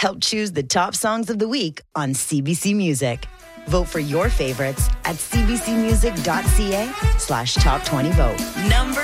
help choose the top songs of the week on CBC Music. Vote for your favorites at cbcmusic.ca/top20vote. Number